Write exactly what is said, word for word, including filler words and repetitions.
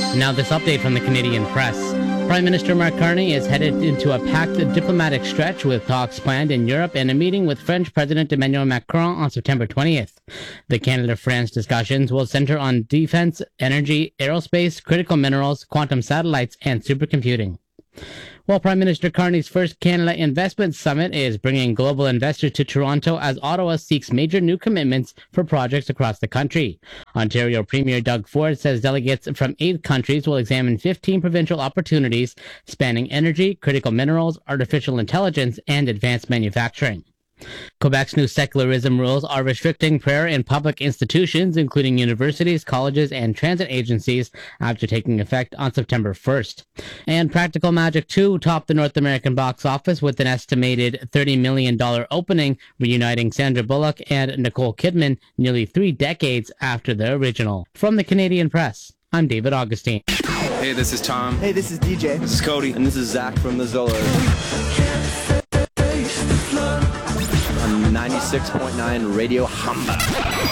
Now, this update from the Canadian Press. Prime Minister Mark Carney is headed into a packed diplomatic stretch with talks planned in Europe and a meeting with French President Emmanuel Macron on September twentieth. The Canada-France discussions will center on defense, energy, aerospace, critical minerals, quantum satellites, and supercomputing. While Prime Minister Carney's first Canada Investment Summit is bringing global investors to Toronto as Ottawa seeks major new commitments for projects across the country. Ontario Premier Doug Ford says delegates from eight countries will examine fifteen provincial opportunities spanning energy, critical minerals, artificial intelligence, and advanced manufacturing. Quebec's new secularism rules are restricting prayer in public institutions, including universities, colleges, and transit agencies, after taking effect on September first. And Practical Magic two topped the North American box office with an estimated thirty million dollars opening, reuniting Sandra Bullock and Nicole Kidman nearly three decades after the original. From the Canadian Press, I'm David Augustine. Hey, this is Tom. Hey, this is D J. This is Cody. And this is Zach from the Zollos. On ninety-six point nine Radio Hamba.